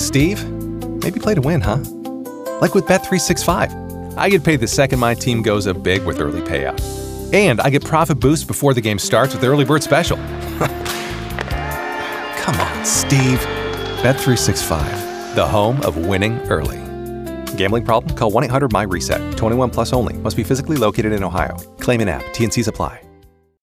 Steve, maybe play to win, huh? Like with Bet365. I get paid the second my team goes up big with early payout. And I get profit boost before the game starts with the Early Bird Special. Come on, Steve. Bet365, the home of winning early. Gambling problem? Call 1-800-MY-RESET. 21 plus only. Must be physically located in Ohio. Claim in app. T&Cs apply.